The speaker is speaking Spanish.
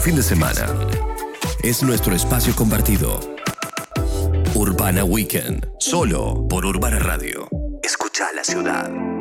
fin de semana. Es nuestro espacio compartido. Urbana Weekend, solo por Urbana Radio. Escucha la ciudad.